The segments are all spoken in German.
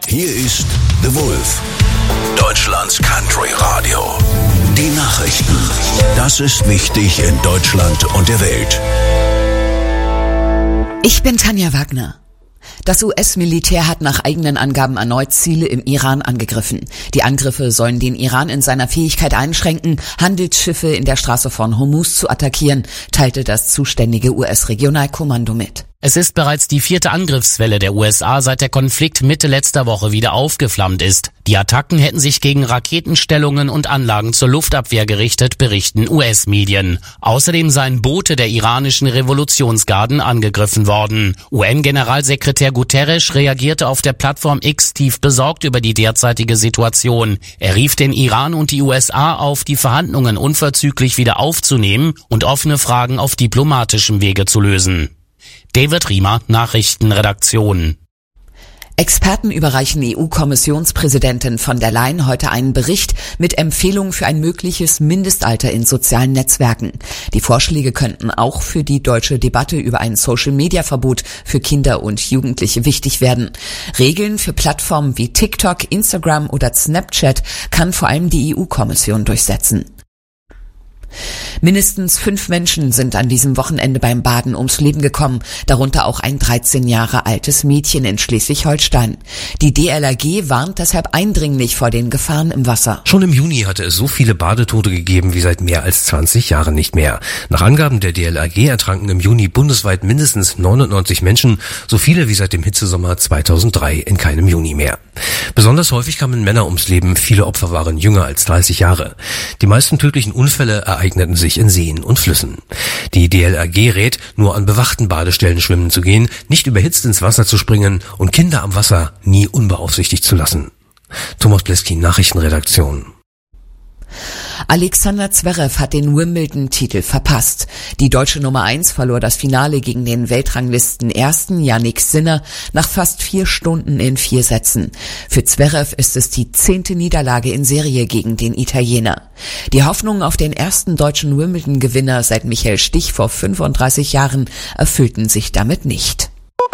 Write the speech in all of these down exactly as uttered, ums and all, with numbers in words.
Hier ist The Wolf, Deutschlands Country Radio. Die Nachrichten. Das ist wichtig in Deutschland und der Welt. Ich bin Tanja Wagner. Das U S-Militär hat nach eigenen Angaben erneut Ziele im Iran angegriffen. Die Angriffe sollen den Iran in seiner Fähigkeit einschränken, Handelsschiffe in der Straße von Hormuz zu attackieren, teilte das zuständige U S-Regionalkommando mit. Es ist bereits die vierte Angriffswelle der U S A, seit der Konflikt Mitte letzter Woche wieder aufgeflammt ist. Die Attacken hätten sich gegen Raketenstellungen und Anlagen zur Luftabwehr gerichtet, berichten U S-Medien. Außerdem seien Boote der iranischen Revolutionsgarden angegriffen worden. U N-Generalsekretär Guterres reagierte auf der Plattform X tief besorgt über die derzeitige Situation. Er rief den Iran und die U S A auf, die Verhandlungen unverzüglich wieder aufzunehmen und offene Fragen auf diplomatischem Wege zu lösen. David Riemer, Nachrichtenredaktion. Experten überreichen E U-Kommissionspräsidentin von der Leyen heute einen Bericht mit Empfehlungen für ein mögliches Mindestalter in sozialen Netzwerken. Die Vorschläge könnten auch für die deutsche Debatte über ein Social-Media-Verbot für Kinder und Jugendliche wichtig werden. Regeln für Plattformen wie TikTok, Instagram oder Snapchat kann vor allem die E U-Kommission durchsetzen. Mindestens fünf Menschen sind an diesem Wochenende beim Baden ums Leben gekommen, darunter auch ein dreizehn Jahre altes Mädchen in Schleswig-Holstein. Die D L R G warnt deshalb eindringlich vor den Gefahren im Wasser. Schon im Juni hatte es so viele Badetote gegeben wie seit mehr als zwanzig Jahren nicht mehr. Nach Angaben der D L R G ertranken im Juni bundesweit mindestens neunundneunzig Menschen, so viele wie seit dem Hitzesommer zweitausenddrei in keinem Juni mehr. Besonders häufig kamen Männer ums Leben, viele Opfer waren jünger als dreißig Jahre. Die meisten tödlichen Unfälle ereigneten sich in Seen und Flüssen. Die D L R G rät, nur an bewachten Badestellen schwimmen zu gehen, nicht überhitzt ins Wasser zu springen und Kinder am Wasser nie unbeaufsichtigt zu lassen. Thomas Bleski, Nachrichtenredaktion. Alexander Zverev hat den Wimbledon-Titel verpasst. Die deutsche Nummer eins verlor das Finale gegen den Weltranglisten-Ersten Jannik Sinner nach fast vier Stunden in vier Sätzen. Für Zverev ist es die zehnte Niederlage in Serie gegen den Italiener. Die Hoffnungen auf den ersten deutschen Wimbledon-Gewinner seit Michael Stich vor fünfunddreißig Jahren erfüllten sich damit nicht.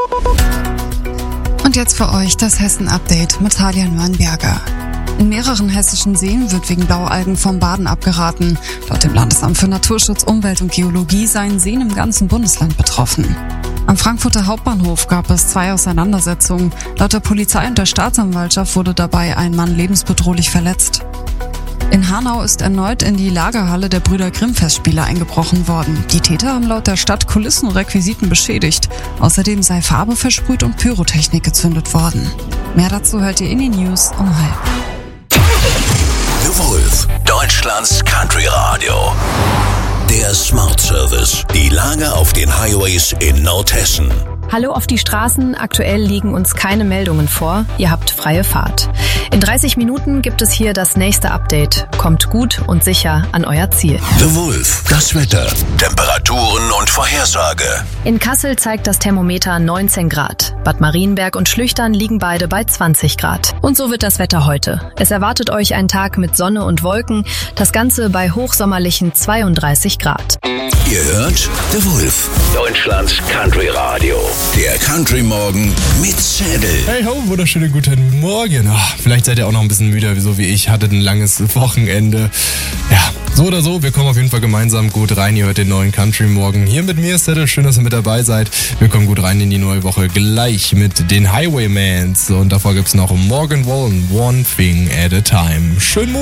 Und jetzt für euch das Hessen-Update mit Halian Weinberger. In mehreren hessischen Seen wird wegen Blaualgen vom Baden abgeraten. Laut dem Landesamt für Naturschutz, Umwelt und Geologie seien Seen im ganzen Bundesland betroffen. Am Frankfurter Hauptbahnhof gab es zwei Auseinandersetzungen. Laut der Polizei und der Staatsanwaltschaft wurde dabei ein Mann lebensbedrohlich verletzt. In Hanau ist erneut in die Lagerhalle der Brüder Grimm-Festspiele eingebrochen worden. Die Täter haben laut der Stadt Kulissen und Requisiten beschädigt. Außerdem sei Farbe versprüht und Pyrotechnik gezündet worden. Mehr dazu hört ihr in den News um halb. The Wolf, Deutschlands Country Radio. Der Smart Service. Die Lage auf den Highways in Nordhessen. Hallo auf die Straßen. Aktuell liegen uns keine Meldungen vor. Ihr habt freie Fahrt. In dreißig Minuten gibt es hier das nächste Update. Kommt gut und sicher an euer Ziel. The Wolf, das Wetter, Temperaturen und Vorhersage. In Kassel zeigt das Thermometer neunzehn Grad. Bad Marienberg und Schlüchtern liegen beide bei zwanzig Grad. Und so wird das Wetter heute. Es erwartet euch ein Tag mit Sonne und Wolken. Das Ganze bei hochsommerlichen zweiunddreißig Grad. Ihr hört The Wolf, Deutschlands Country Radio. Der Country Morgen mit Zettel. Hey ho, wunderschönen guten Morgen. Ach, vielleicht seid ihr auch noch ein bisschen müde, so wie ich. Hattet ein langes Wochenende. Ja, so oder so, wir kommen auf jeden Fall gemeinsam gut rein. Ihr hört den neuen Country Morgen hier mit mir, Zettel. Schön, dass ihr mit dabei seid. Wir kommen gut rein in die neue Woche. Gleich mit den Highwaymans. Und davor gibt's noch Morgan Wallen, One Thing at a Time. Schönen Morgen.